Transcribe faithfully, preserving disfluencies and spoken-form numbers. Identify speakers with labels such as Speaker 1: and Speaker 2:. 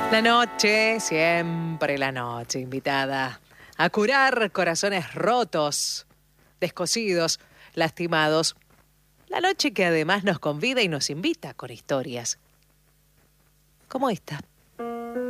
Speaker 1: La noche, siempre la noche, invitada a curar corazones rotos, descosidos, lastimados. La noche que además nos convida y nos invita con historias como esta.